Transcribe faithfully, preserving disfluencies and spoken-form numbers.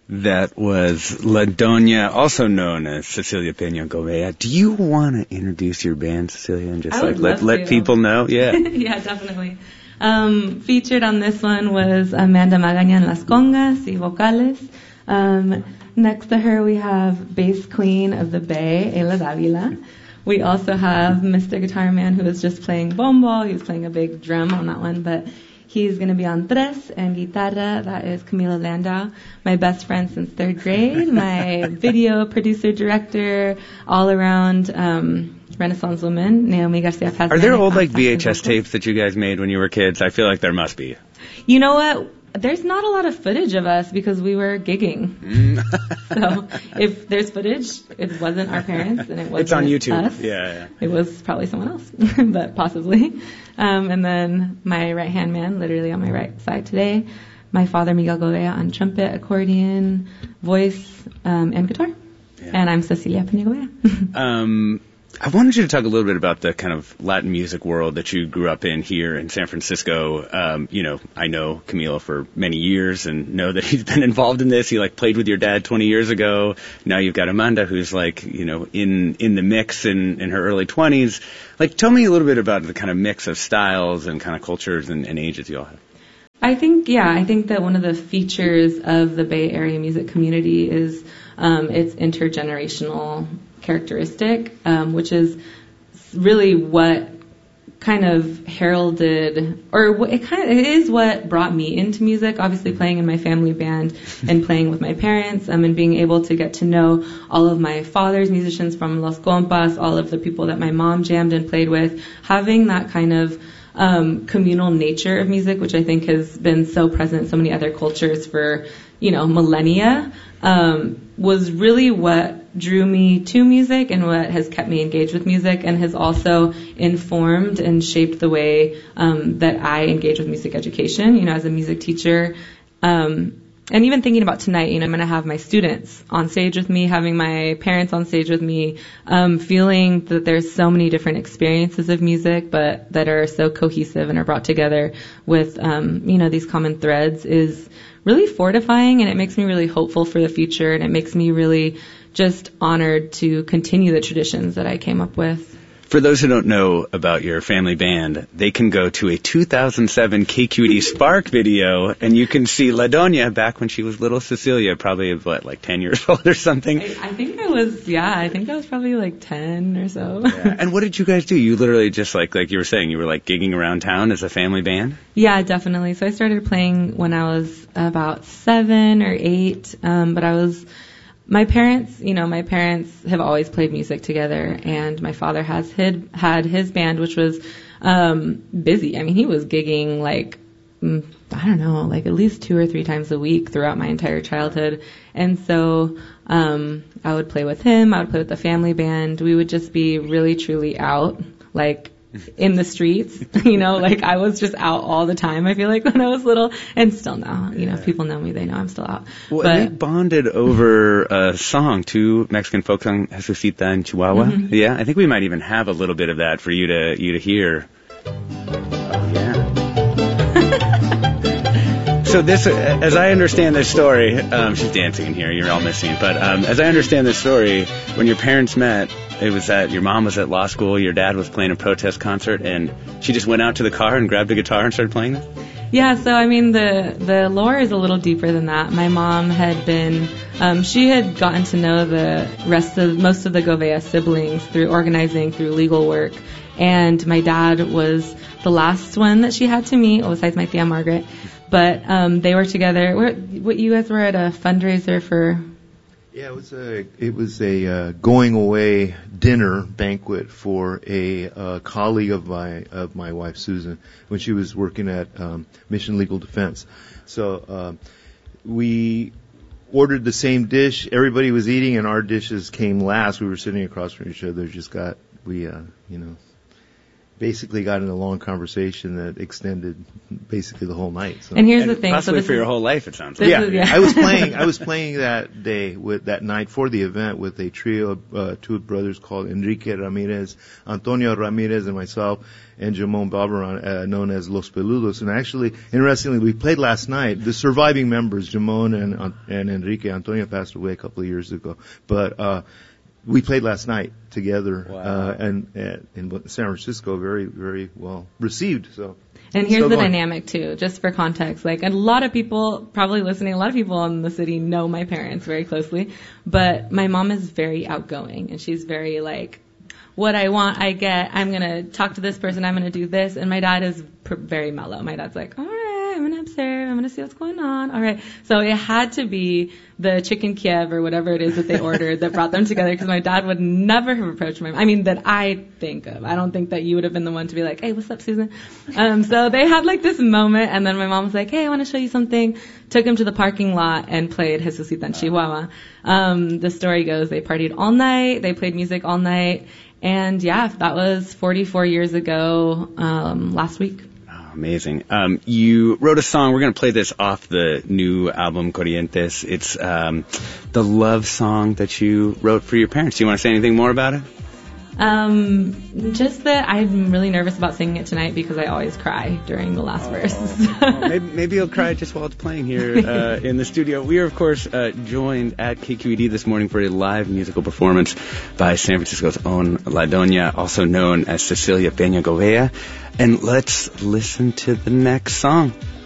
That was La Doña, also known as Cecilia Peña Gouveia. Do you want to introduce your band, Cecilia, and just I like would let love let to. people know? Yeah. Yeah, definitely. Um, featured on this one was Amanda Magaña en las congas y vocales. Um, next to her we have bass queen of the Bay, Ela Davila. We also have Mister Guitar Man, who was just playing bombo. He was playing a big drum on that one, but he's going to be on tres and guitarra. That is Camilo Landau, my best friend since third grade, my video producer, director, all around um, Renaissance woman, Naomi Garcia Paz. Are there old like V H S tapes that you guys made when you were kids? I feel like there must be. You know what? There's not a lot of footage of us because we were gigging. Mm. So if there's footage, it wasn't our parents and it wasn't It's on YouTube. us. Yeah, yeah. It was probably someone else, but possibly. Um, and then my right-hand man, literally on my right side today, my father, Miguel Gouveia, on trumpet, accordion, voice, um, and guitar. Yeah. And I'm Cecilia Peña Gouveia. um, I wanted you to talk a little bit about the kind of Latin music world that you grew up in here in San Francisco. Um, you know, I know Camilo for many years and know that he's been involved in this. He like played with your dad twenty years ago. Now you've got Amanda who's like, you know, in, in the mix in, in her early twenties. Like, tell me a little bit about the kind of mix of styles and kind of cultures and, and ages you all have. I think, yeah, I think that one of the features of the Bay Area music community is um, its intergenerational characteristic, um, which is really what kind of heralded, or what, it kind of it is what brought me into music. Obviously, playing in my family band and playing with my parents, um, and being able to get to know all of my father's musicians from Los Compas, all of the people that my mom jammed and played with, having that kind of um, communal nature of music, which I think has been so present in so many other cultures for, you know, millennia, um, was really what drew me to music and what has kept me engaged with music and has also informed and shaped the way um, that I engage with music education, you know, as a music teacher. Um, and even thinking about tonight, you know, I'm going to have my students on stage with me, having my parents on stage with me, um, feeling that there's so many different experiences of music, but that are so cohesive and are brought together with, um, you know, these common threads is really fortifying, and it makes me really hopeful for the future, and it makes me really just honored to continue the traditions that I came up with. For those who don't know about your family band, they can go to a two thousand seven K Q E D Spark video, and you can see La Doña back when she was little Cecilia, probably, what, like ten years old or something? I, I think I was, yeah, I think I was probably like ten or so. Yeah. And what did you guys do? You literally just, like like you were saying, you were like gigging around town as a family band? Yeah, definitely. So I started playing when I was about seven or eight, um, but I was... My parents, you know, my parents have always played music together, and my father has had, had his band, which was um, busy. I mean, he was gigging like, I don't know, like at least two or three times a week throughout my entire childhood. And so um, I would play with him. I would play with the family band. We would just be really, truly out, like in the streets, you know, like I was just out all the time, I feel like, when I was little, and still now, you know, if people know me, they know I'm still out. Well, but, they bonded over a song, two Mexican folk song, Jesucita and Chihuahua. Mm-hmm. Yeah, I think we might even have a little bit of that for you to you to hear. Oh, yeah. So this, as I understand this story, um, she's dancing in here, you're all missing, but um, as I understand this story, when your parents met, it was that your mom was at law school, your dad was playing a protest concert, and she just went out to the car and grabbed a guitar and started playing it? Yeah, so I mean, the the lore is a little deeper than that. My mom had been, um, she had gotten to know the rest of, most of the Gouveia siblings through organizing, through legal work, and my dad was the last one that she had to meet, besides my Tia Margaret, but um, they were together. We're, what, you guys were at a fundraiser for... Yeah, it was a it was a uh, going away dinner banquet for a uh, colleague of my of my wife Susan when she was working at um, Mission Legal Defense. So uh, we ordered the same dish. Everybody was eating, and our dishes came last. We were sitting across from each other. Just got we uh, you know basically got in a long conversation that extended basically the whole night. So. And here's and the thing. Possibly so for is, your whole life, it sounds like. Yeah, is, yeah. I was playing. I was playing that day with that night for the event with a trio of uh, two brothers called Enrique Ramirez, Antonio Ramirez, and myself, and Jamon Barberon, uh, known as Los Peludos. And actually, interestingly, we played last night. The surviving members, Jamon and and Enrique, Antonio passed away a couple of years ago, but. uh We played last night together, wow. uh, and, and in San Francisco, very, very well received. So, and here's Still the going. dynamic too, just for context. Like a lot of people probably listening, a lot of people in the city know my parents very closely, but my mom is very outgoing, and she's very like, what I want, I get. I'm gonna talk to this person. I'm gonna do this, and my dad is pr- very mellow. My dad's like, all right. I'm going to observe. I'm going to see what's going on. All right. So it had to be the chicken Kiev or whatever it is that they ordered that brought them together, because my dad would never have approached my mom. I mean, that I think of. I don't think that you would have been the one to be like, hey, what's up, Susan? Um, so they had like this moment, and then my mom was like, hey, I want to show you something. Took him to the parking lot and played Jesucita en Chihuahua. Um, the story goes they partied all night. They played music all night. And yeah, that was forty-four years ago um, last week. Amazing. Um, you wrote a song. We're going to play this off the new album, Corrientes. It's um, the love song that you wrote for your parents. Do you want to say anything more about it? Um, just that I'm really nervous about singing it tonight because I always cry during the last oh, verse. well, maybe, maybe you'll cry just while it's playing here uh, in the studio. We are, of course, uh, joined at K Q E D this morning for a live musical performance by San Francisco's own La Doña, also known as Cecilia Peña Govea. And let's listen to the next song.